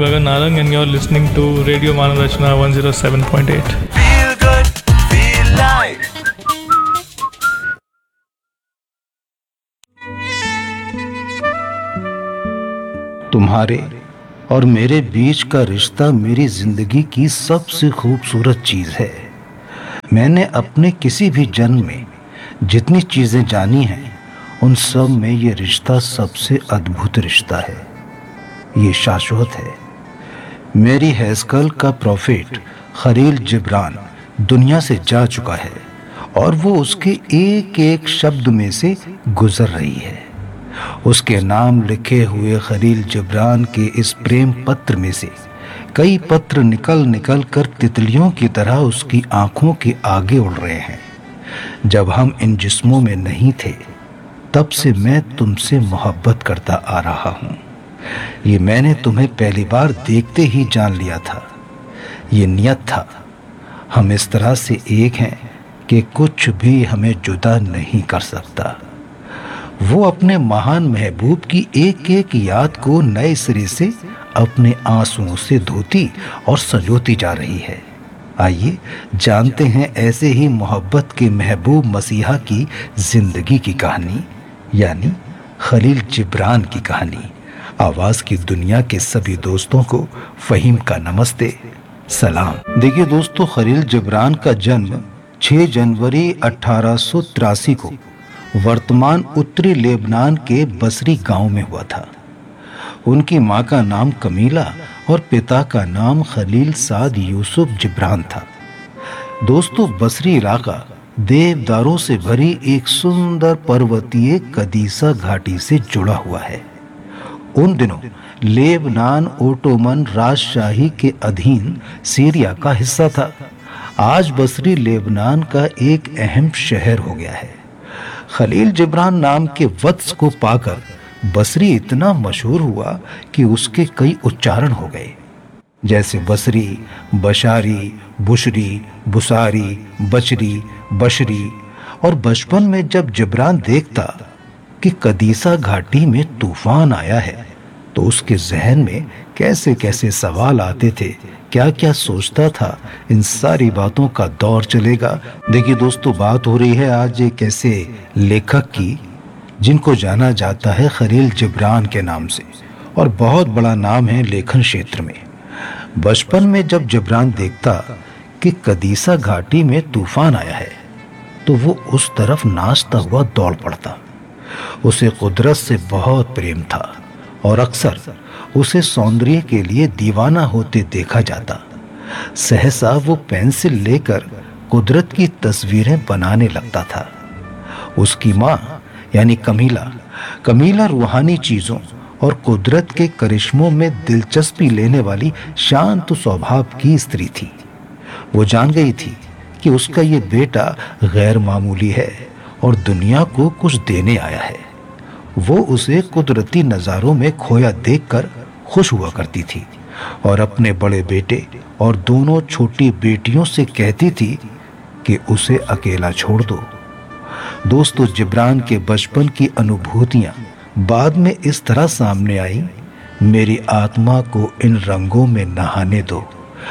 Gagan Narang and you're listening to Radio Manarachna 107.8. Feel good, feel light. तुम्हारे और मेरे बीच का रिश्ता मेरी जिंदगी की सबसे खूबसूरत चीज है। मैंने अपने किसी भी जन्म में जितनी चीजें जानी हैं उन सब में ये रिश्ता सबसे अद्भुत रिश्ता है। ये शाश्वत है। मेरी हैस्कल का प्रोफेट खलील जिब्रान दुनिया से जा चुका है और वो उसके एक एक शब्द में से गुजर रही है। उसके नाम लिखे हुए खलील जिब्रान के इस प्रेम पत्र में से कई पत्र निकल निकल कर तितलियों की तरह उसकी आंखों के आगे उड़ रहे हैं। जब हम इन जिस्मों में नहीं थे तब से मैं तुमसे मोहब्बत करता आ रहा हूँ। ये मैंने तुम्हें पहली बार देखते ही जान लिया था। ये नियत था। हम इस तरह से एक हैं कि कुछ भी हमें जुदा नहीं कर सकता। वो अपने महान महबूब की एक एक याद को नए सिरे से अपने आंसुओं से धोती और संजोती जा रही है। आइए जानते हैं ऐसे ही मोहब्बत के महबूब मसीहा की जिंदगी की कहानी, यानी खलील जिब्रान की कहानी। आवाज की दुनिया के सभी दोस्तों को फहीम का नमस्ते, सलाम। देखिए दोस्तों, खलील जिब्रान का जन्म 6 जनवरी 1883 को वर्तमान उत्तरी लेबनान के बसरी गांव में हुआ था। उनकी मां का नाम कमीला और पिता का नाम खलील साद यूसुफ जिब्रान था। दोस्तों, बसरी इलाका देवदारों से भरी एक सुंदर पर्वतीय कदीसा घाटी से जुड़ा हुआ है। उन दिनों लेबनान ओटोमन राजशाही के अधीन सीरिया का हिस्सा था। आज बसरी लेबनान का एक अहम शहर हो गया है। खलील जिब्रान नाम के वत्स को पाकर बसरी इतना मशहूर हुआ कि उसके कई उच्चारण हो गए, जैसे बसरी, बशारी, बुशरी, बुसारी, बचरी, बशरी। और बचपन में जब जिब्रान देखता कि कदीसा घाटी में तूफान आया है तो उसके जहन में कैसे कैसे सवाल आते थे, क्या क्या सोचता था, इन सारी बातों का दौर चलेगा। देखिए दोस्तों, बात हो रही है आज एक ऐसे लेखक की जिनको जाना जाता है खलील जिब्रान के नाम से और बहुत बड़ा नाम है लेखन क्षेत्र में। बचपन में जब जिब्रान देखता कि कदीसा घाटी में तूफान आया है तो वो उस तरफ नाचता हुआ दौड़ पड़ता। उसे कुदरत से बहुत प्रेम था और अक्सर उसे सौंदर्य के लिए दीवाना होते देखा जाता। सहसा वो पेंसिल लेकर कुदरत की तस्वीरें बनाने लगता था। उसकी माँ यानी कमीला रूहानी चीजों और कुदरत के करिश्मों में दिलचस्पी लेने वाली शांत स्वभाव की स्त्री थी। वो जान गई थी कि उसका ये बेटा गैर मामूली है और दुनिया को कुछ देने आया है। वो उसे कुदरती नज़ारों में खोया देखकर खुश हुआ करती थी और अपने बड़े बेटे और दोनों छोटी बेटियों से कहती थी कि उसे अकेला छोड़ दो। दोस्तों, जिब्रान के बचपन की अनुभूतियां बाद में इस तरह सामने आई, मेरी आत्मा को इन रंगों में नहाने दो,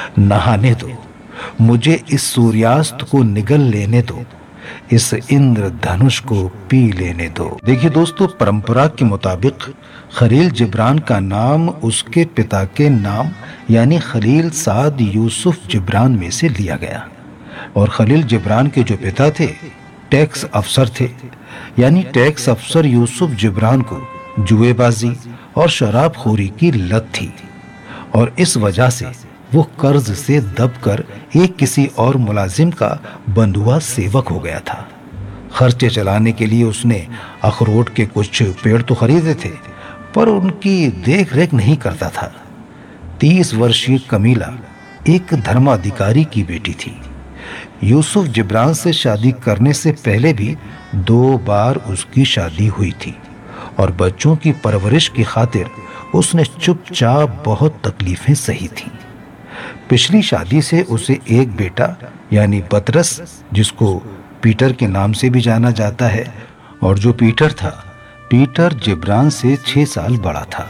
मुझे इस सूर्यास्त को निगल लेने दो, इस इंद्रधनुष को पी लेने दो। देखिए दोस्तों, परंपरा के मुताबिक खलील जिब्रान का नाम उसके पिता के नाम यानी खलील साद यूसुफ जिब्रान में से लिया गया। और खलील जिब्रान के जो पिता थे टैक्स अफसर थे, यानी टैक्स अफसर यूसुफ जिब्रान को जुएबाजी और शराबखोरी की लत थी और इस वजह से वो कर्ज से दबकर एक किसी और मुलाजिम का बंधुआ सेवक हो गया था। खर्चे चलाने के लिए उसने अखरोट के कुछ पेड़ तो खरीदे थे पर उनकी देख रेख नहीं करता था। 30 वर्षीय कमीला एक धर्माधिकारी की बेटी थी। यूसुफ जिब्रान से शादी करने से पहले भी 2 बार उसकी शादी हुई थी और बच्चों की परवरिश की खातिर उसने चुपचाप बहुत तकलीफें सही थीं। पिछली शादी से उसे एक बेटा यानी बतरस, जिसको पीटर के नाम से भी जाना जाता है, और जो पीटर था, पीटर जिब्रान से 6 साल बड़ा था।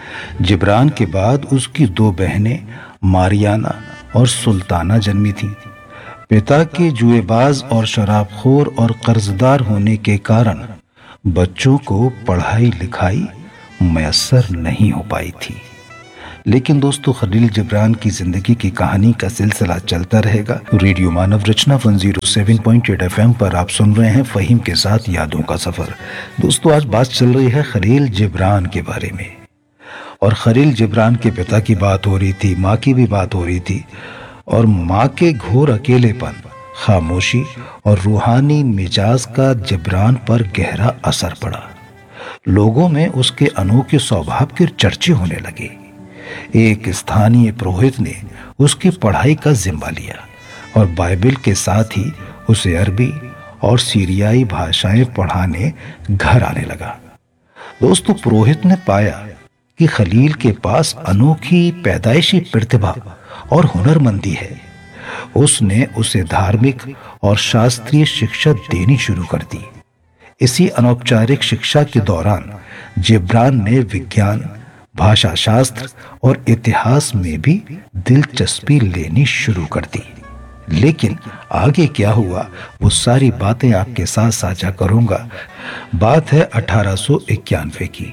जिब्रान के बाद उसकी दो बहनें मारियाना और सुल्ताना जन्मी थीं। पिता के जुएबाज और शराबखोर और कर्जदार होने के कारण बच्चों को पढ़ाई लिखाई मैसर नहीं हो पाई थी। लेकिन दोस्तों, खलील जिब्रान की जिंदगी की कहानी का सिलसिला चलता रहेगा। रेडियो मानव रचना 107.8 FM पर आप सुन रहे हैं फहीम के साथ यादों का सफर। दोस्तों, आज बात चल रही है खलील जिब्रान के बारे में। और खलील जिब्रान के पिता की बात हो रही थी, माँ की भी बात हो रही थी। और माँ के घोर अकेलेपन, खामोशी और रूहानी मिजाज का जिब्रान पर गहरा असर पड़ा। लोगों में उसके अनोखे स्वभाव के चर्चे होने लगे। एक स्थानीय पुरोहित ने उसकी पढ़ाई का जिम्मा लिया और बाइबल के साथ ही उसे अरबी और सीरियाई भाषाएं पढ़ाने घर आने लगा। दोस्तों, पुरोहित ने पाया कि खलील के पास अनोखी पैदाइशी प्रतिभा और हुनरमंदी है। उसने उसे धार्मिक और शास्त्रीय शिक्षा देनी शुरू कर दी। इसी अनौपचारिक शिक्षा के दौरान जिब्रान ने विज्ञान, भाषा शास्त्र और इतिहास में भी दिलचस्पी लेनी शुरू कर दी। लेकिन आगे क्या हुआ, वो सारी बातें आपके साथ साझा करूंगा। बात है 1891 की।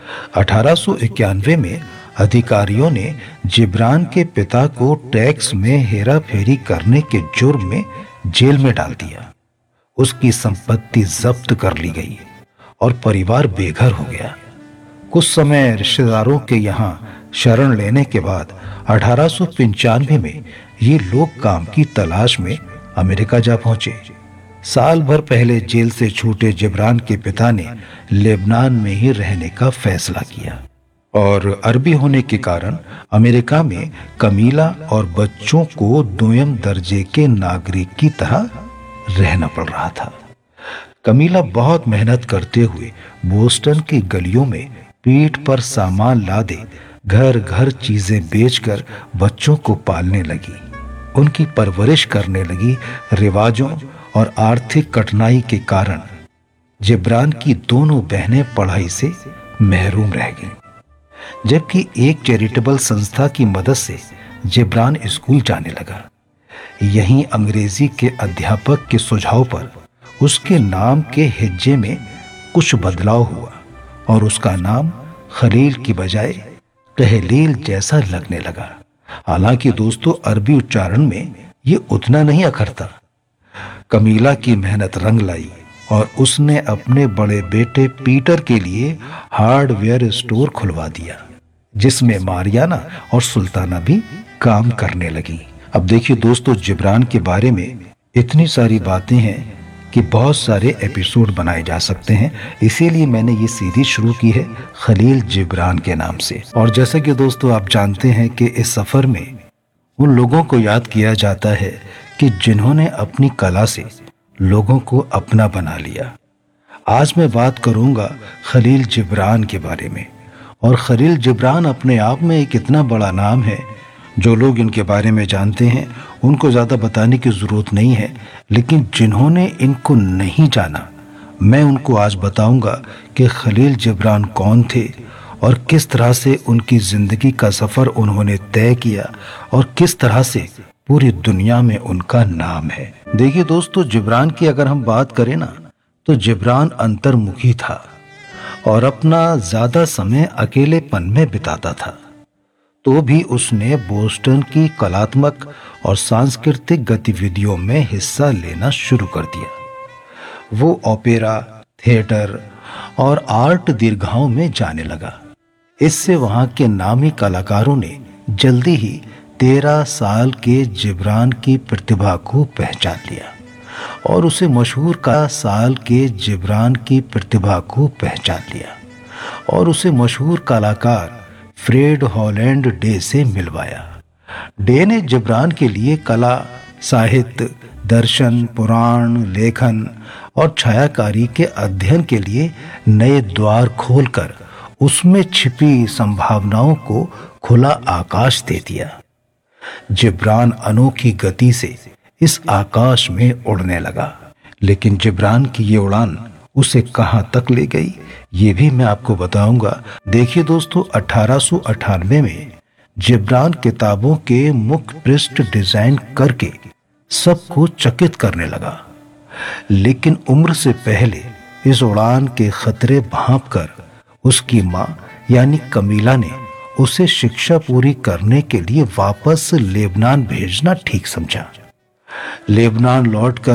1891 में अधिकारियों ने जिब्रान के पिता को टैक्स में हेरा फेरी करने के जुर्म में जेल में डाल दिया। उसकी संपत्ति जब्त कर ली गई और परिवार बेघर हो गया। कुछ समय रिश्तेदारों के यहाँ शरण लेने के बाद 1895 में ये लोग काम की तलाश में अमेरिका जा पहुंचे। साल भर पहले जेल से छूटे जिब्रान के पिता ने लेबनान में ही रहने का फैसला किया और अरबी होने के कारण अमेरिका में कमीला और बच्चों को दोयम दर्जे के नागरिक की तरह रहना पड़ रहा था। कमीला बहुत मेहनत करते हुए बोस्टन की गलियों में पीठ पर सामान लादे घर घर चीजें बेचकर बच्चों को पालने लगी, उनकी परवरिश करने लगी। रिवाजों और आर्थिक कठिनाई के कारण जिब्रान की दोनों बहनें पढ़ाई से महरूम रह गईं, जबकि एक चैरिटेबल संस्था की मदद से जिब्रान स्कूल जाने लगा। यहीं अंग्रेजी के अध्यापक के सुझाव पर उसके नाम के हिज्जे में कुछ बदलाव हुआ और उसका नाम खलील की बजाय तहलील जैसा लगने लगा। हालांकि दोस्तों, अरबी उच्चारण में ये उतना नहीं अखरता। कमीला की मेहनत रंग लाई और उसने अपने बड़े बेटे पीटर के लिए हार्डवेयर स्टोर खुलवा दिया, जिसमें मारियाना और सुल्ताना भी काम करने लगी। अब देखिए दोस्तों, जिब्रान के बारे में इतनी सारी बातें हैं कि बहुत सारे एपिसोड बनाए जा सकते हैं। इसीलिए मैंने ये सीरीज शुरू की है खलील जिब्रान के नाम से। और जैसे कि दोस्तों आप जानते हैं कि इस सफर में उन लोगों को याद किया जाता है कि जिन्होंने अपनी कला से लोगों को अपना बना लिया। आज मैं बात करूंगा खलील जिब्रान के बारे में। और खलील जिब्रान अपने आप में एक इतना बड़ा नाम है, जो लोग इनके बारे में जानते हैं उनको ज़्यादा बताने की ज़रूरत नहीं है। लेकिन जिन्होंने इनको नहीं जाना, मैं उनको आज बताऊंगा कि खलील जिब्रान कौन थे और किस तरह से उनकी ज़िंदगी का सफ़र उन्होंने तय किया और किस तरह से पूरी दुनिया में उनका नाम है। देखिए दोस्तों, जिब्रान की अगर हम बात करें ना, तो जिब्रान अंतर्मुखी था और अपना ज़्यादा समय अकेलेपन में बिताता था। तो भी उसने बोस्टन की कलात्मक और सांस्कृतिक गतिविधियों में हिस्सा लेना शुरू कर दिया। वो ओपेरा, थिएटर और आर्ट दीर्घाओं में जाने लगा। इससे वहां के नामी कलाकारों ने जल्दी ही 13 साल के जिब्रान की प्रतिभा को पहचान लिया और उसे मशहूर कलाकार फ्रेड हॉलैंड डे से मिलवाया। डे ने जिब्रान के लिए कला, साहित्य, दर्शन, पुराण, लेखन और छायाकारी के अध्ययन के लिए नए द्वार खोलकर उसमें छिपी संभावनाओं को खुला आकाश दे दिया। जिब्रान अनोखी गति से इस आकाश में उड़ने लगा, लेकिन जिब्रान की ये उड़ान उसे कहां तक ले गई ये भी मैं आपको बताऊंगा। देखिए दोस्तों, 1898 में जिब्रान किताबों के मुख्य पृष्ठ डिजाइन करके सबको चकित करने लगा, लेकिन उम्र से पहले इस उड़ान के खतरे भांपकर उसकी मां यानी कमीला ने उसे शिक्षा पूरी करने के लिए वापस लेबनान भेजना ठीक समझा। लेबनान लौटकर